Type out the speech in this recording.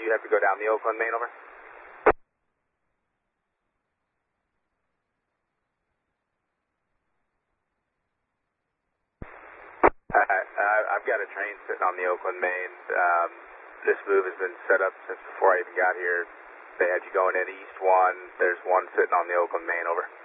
you have to go down the Oakland Main, over. I've got a train sitting on the Oakland Main. This move has been set up since before I even got here. They had you going in East 1. There's one sitting on the Oakland Main, over.